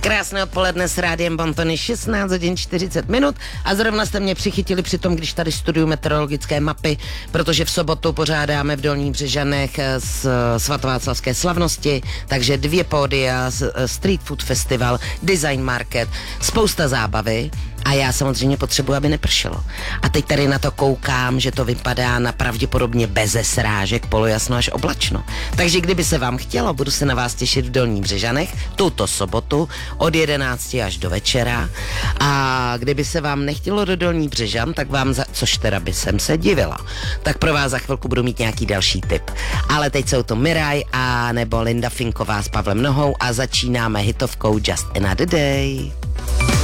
Krásné odpoledne s rádiem Bontony, 16 hodin 40 minut a zrovna jste mě přichytili při tom, když tady studuju meteorologické mapy, protože v sobotu pořádáme v Dolních Břežanech svatováclavské slavnosti, takže 2 pódia, Street Food Festival, Design Market, spousta zábavy. A já samozřejmě potřebuji, aby nepršelo. A teď tady na to koukám, že to vypadá na pravděpodobně beze srážek, polojasno až oblačno. Takže kdyby se vám chtělo, budu se na vás těšit v Dolních Břežanech tuto sobotu od 11 až do večera. A kdyby se vám nechtělo do Dolních Břežan, tak vám, což teda by jsem se divila, tak pro vás za chvilku budu mít nějaký další tip. Ale teď jsou to Miraj a nebo Linda Finková s Pavlem Nohou a začínáme hitovkou Just Another Day.